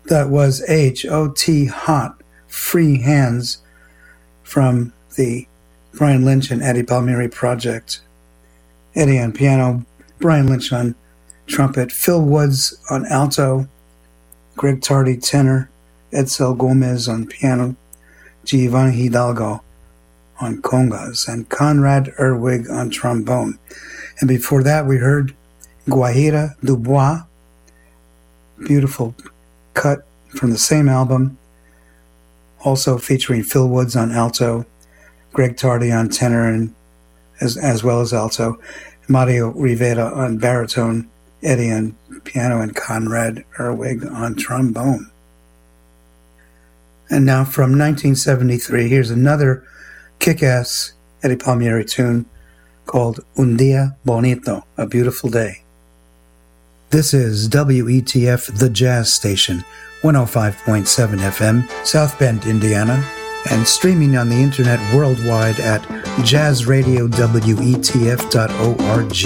That was H.O.T. Hot, Free Hands, from the Brian Lynch and Eddie Palmieri project. Eddie on piano, Brian Lynch on trumpet, Phil Woods on alto, Greg Tardy tenor, Edsel Gomez on piano, Giovanni Hidalgo on congas, and Conrad Erwig on trombone. And before that we heard Guajira Dubois, beautiful cut from the same album, also featuring Phil Woods on alto, Greg Tardy on tenor and as well as alto, Mario Rivera on baritone, Eddie on piano, and Conrad Erwig on trombone. And now from 1973, here's another kick-ass Eddie Palmieri tune called Un Día Bonito, A Beautiful Day. This is WETF, the Jazz Station, 105.7 FM, South Bend, Indiana, and streaming on the internet worldwide at jazzradiowetf.org.